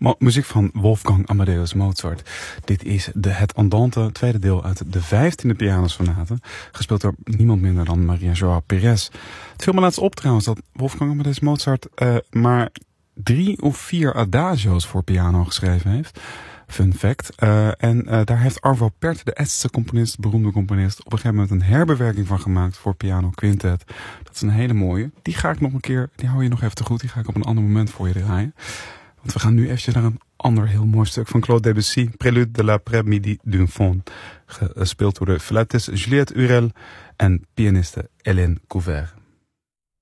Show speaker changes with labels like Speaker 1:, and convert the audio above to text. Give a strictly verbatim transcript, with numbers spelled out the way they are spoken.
Speaker 1: Mo- muziek van Wolfgang Amadeus Mozart. Dit is de Het Andante, tweede deel uit de vijftiende pianosonate. Gespeeld door niemand minder dan Maria João Pires. Het viel me laatst op trouwens dat Wolfgang Amadeus Mozart uh, maar drie of vier adagio's voor piano geschreven heeft. Fun fact. Uh, en uh, daar heeft Arvo Pärt, de Estse componist, beroemde componist, op een gegeven moment een herbewerking van gemaakt voor piano quintet. Dat is een hele mooie. Die ga ik nog een keer, die hou je nog even te goed. Die ga ik op een ander moment voor je draaien. Want we gaan nu eventjes naar een ander heel mooi stuk van Claude Debussy. Prélude de l'après-midi d'un faune. Gespeeld door de fluitist Juliette Urel en pianiste Hélène Couvert.